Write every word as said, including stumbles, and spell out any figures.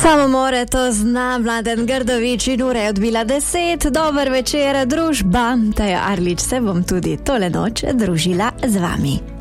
Samomore to zna Mladen Grdović in ura je odbila deset. Dober večer, družba. Taja Arlič se bom tudi tole noč družila z vami.